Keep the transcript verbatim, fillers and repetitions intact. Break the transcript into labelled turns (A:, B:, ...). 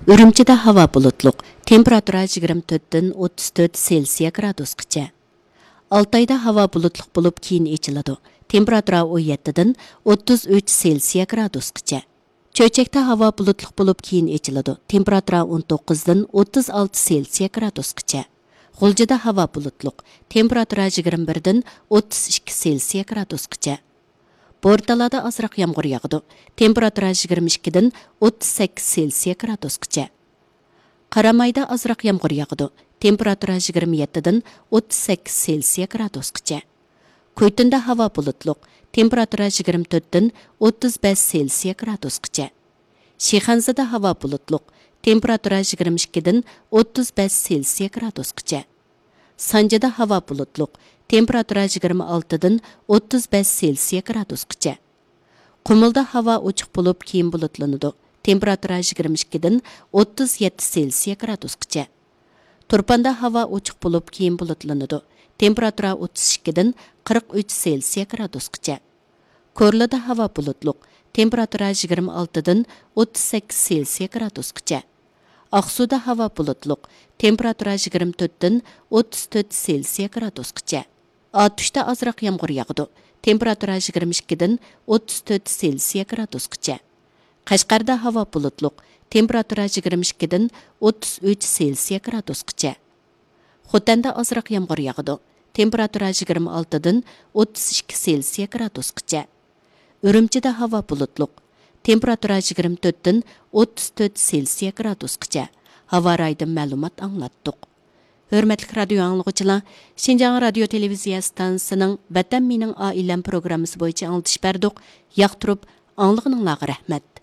A: Үрümчіде hava bulutluq, temperatura yigirma to'rtdan o'ttiz to'rt Selsiya gradusgacha. Altayda hava bulutluq bo'lib keyin echiladi. Temperatura o'n yettidan o'ttiz uch Selsiya gradusgacha. Cho'chakda hava bulutluq bo'lib keyin echiladi. Temperatura o'n to'qqizdan o'ttiz olti Selsiya gradusgacha. G'uljida hava bulutluq, temperatura yigirma birdan o'ttiz ikki Selsiya gradusgacha. Bortalada azroq yomg'ir yog'di. Temperatura yigirma ikkidan o'ttiz sakkiz Selsiya gradusgacha. Qaramayda azroq yomg'ir yog'di. Temperatura yigirma yettidan o'ttiz sakkiz Selsiya gradusgacha. Ko'ytinda havo bulutluq, temperatura yigirma to'rtdan o'ttiz besh Selsiya gradusgacha. Shixanzada havo bulutluq, temperatura yigirma ikkidan o'ttiz besh Selsiya gradusgacha. Sanjida havo bulutluq, temperatura yigirma oltidan o'ttiz besh Selsiya gradusgacha. Qumulda havo ochiq bo'lib keyin bulutlanadi. Temperatura yigirma ikkidan o'ttiz yetti Selsiya gradusgacha. Turpanda havo ochiq bo'lib keyin bulutlanadi. Temperatura o'ttiz ikkidan qirq uch Selsiya gradusgacha. Ko'rlida havo bulutluq, temperatura yigirma oltidan o'ttiz sakkiz Selsiya gradusgacha. Aqsuda havo bulutluq, temperatura yigirma to'rtdan o'ttiz to'rt Selsiya gradusgacha. Otishda azroq yomg'ir yog'di. Temperatura yigirma ikkidan o'ttiz to'rt Selsiya gradusgacha. Qashqarda havo bulutluq, temperatura yigirma ikkidan o'ttiz uch Selsiya gradusgacha. Xotanda azroq yomg'ir yog'di. Temperatura yigirma oltidan o'ttiz ikki Selsiya gradusgacha. Urumchida havo bulutluq, temperatura yigirma to'rtdan o'ttiz to'rt Selsiya gradusgacha. Havo raydan ma'lumot anglatdik. Hörmətli radio anlıqçılar, Şinjan radio televiziya stansiyasının Vatan mening oilam programmasi bo'yicha anglatish berdik. Yoqtirib, anglığınızga rahmat.